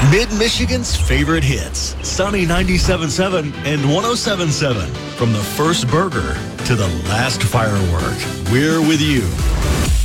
Mid-Michigan's favorite hits, Sunny 97.7 and 107.7. From the first burger to the last firework, we're with you.